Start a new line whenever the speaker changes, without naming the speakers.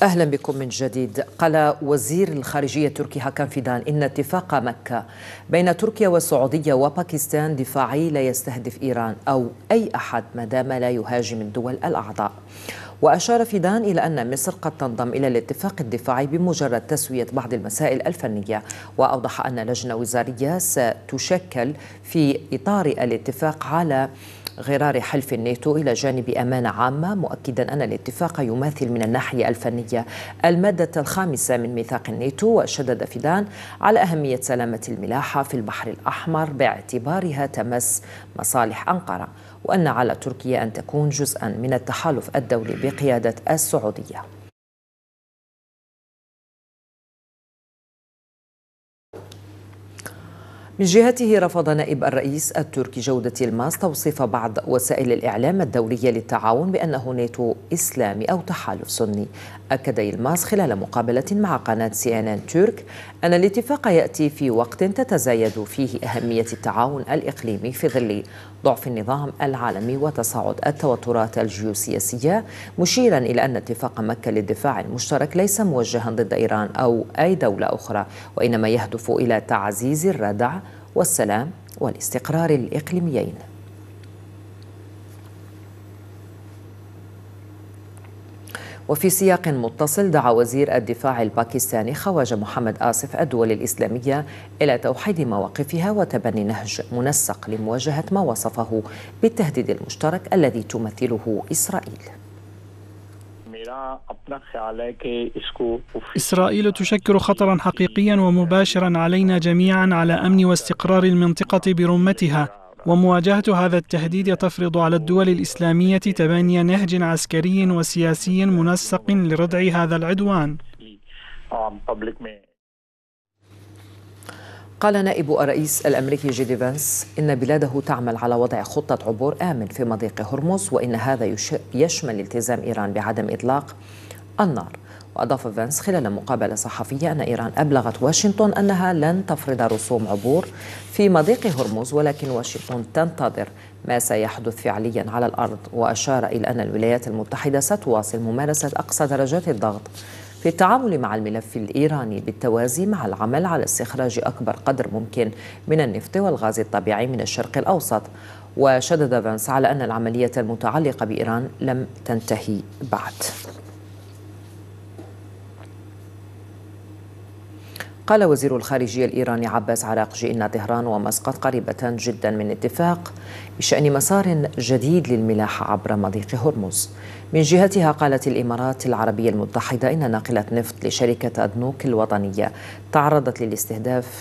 أهلا بكم من جديد. قال وزير الخارجية التركي هاكان فيدان إن اتفاق مكة بين تركيا والسعودية وباكستان دفاعي لا يستهدف إيران أو أي أحد ما دام لا يهاجم الدول الأعضاء. وأشار فيدان إلى أن مصر قد تنضم إلى الاتفاق الدفاعي بمجرد تسوية بعض المسائل الفنية، وأوضح أن لجنة وزارية ستشكل في إطار الاتفاق على غرار حلف الناتو إلى جانب أمانة عامة، مؤكدا أن الاتفاق يماثل من الناحية الفنية المادة الخامسة من ميثاق الناتو. وشدد فيدان على أهمية سلامة الملاحة في البحر الأحمر باعتبارها تمس مصالح أنقرة، وأن على تركيا أن تكون جزءا من التحالف الدولي بقيادة السعودية. من جهته رفض نائب الرئيس التركي جودة يلماز توصيف بعض وسائل الإعلام الدولية للتعاون بأنه ناتو إسلامي أو تحالف سني. أكد يلماز خلال مقابلة مع قناة CNN ترك أن الاتفاق يأتي في وقت تتزايد فيه أهمية التعاون الإقليمي في ظل ضعف النظام العالمي وتصاعد التوترات الجيوسياسية، مشيرا إلى أن اتفاق مكة للدفاع المشترك ليس موجها ضد إيران أو أي دولة أخرى، وإنما يهدف إلى تعزيز الردع والسلام والاستقرار الإقليميين. وفي سياق متصل دعا وزير الدفاع الباكستاني خواجة محمد آصف الدول الإسلامية إلى توحيد مواقفها وتبني نهج منسق لمواجهة ما وصفه بالتهديد المشترك الذي تمثله إسرائيل.
إسرائيل تشكل خطرا حقيقيا ومباشرا علينا جميعا على أمن واستقرار المنطقة برمتها، ومواجهة هذا التهديد تفرض على الدول الإسلامية تبني نهج عسكري وسياسي منسق لردع هذا العدوان.
قال نائب الرئيس الأمريكي جي فانس إن بلاده تعمل على وضع خطة عبور آمن في مضيق هرمز، وإن هذا يشمل التزام إيران بعدم إطلاق النار. وأضاف فانس خلال مقابلة صحفية أن إيران أبلغت واشنطن أنها لن تفرض رسوم عبور في مضيق هرمز، ولكن واشنطن تنتظر ما سيحدث فعليا على الأرض. وأشار إلى أن الولايات المتحدة ستواصل ممارسة أقصى درجات الضغط في التعامل مع الملف الإيراني بالتوازي مع العمل على استخراج أكبر قدر ممكن من النفط والغاز الطبيعي من الشرق الأوسط. وشدد فانس على أن العملية المتعلقة بإيران لم تنتهي بعد. قال وزير الخارجية الإيراني عباس عراقجي إن طهران ومسقط قريبة جدا من اتفاق بشأن مسار جديد للملاحة عبر مضيق هرمز. من جهتها قالت الإمارات العربية المتحدة إن ناقلة نفط لشركة أدنوك الوطنية تعرضت للاستهداف